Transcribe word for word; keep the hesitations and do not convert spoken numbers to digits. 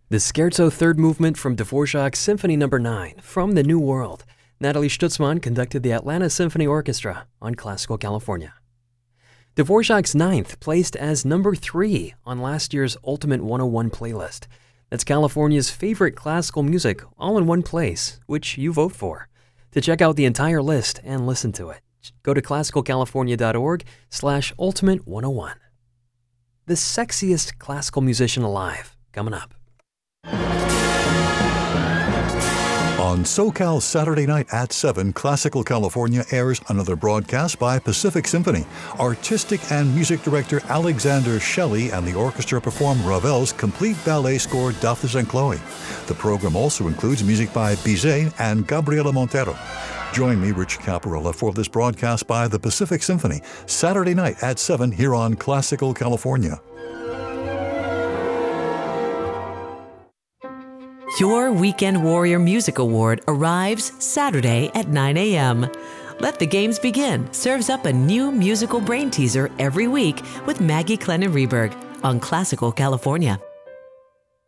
The Scherzo Third Movement from Dvorak's Symphony Number nine from the New World. Natalie Stutzman conducted the Atlanta Symphony Orchestra on Classical California. Dvorak's Ninth placed as number three on last year's Ultimate one oh one playlist. That's California's favorite classical music all in one place, which you vote for. To check out the entire list and listen to it, go to classicalcalifornia.org slash ultimate 101. The sexiest classical musician alive, coming up. On SoCal Saturday night at seven, Classical California airs another broadcast by Pacific Symphony. Artistic and music director Alexander Shelley and the orchestra perform Ravel's complete ballet score Daphnis and Chloe. The program also includes music by Bizet and Gabriela Montero. Join me, Rich Caparella, for this broadcast by the Pacific Symphony, Saturday night at seven here on Classical California. Your Weekend Warrior Music Award arrives Saturday at nine a.m. Let the Games Begin serves up a new musical brain teaser every week with Maggie Clennon Reberg on Classical California.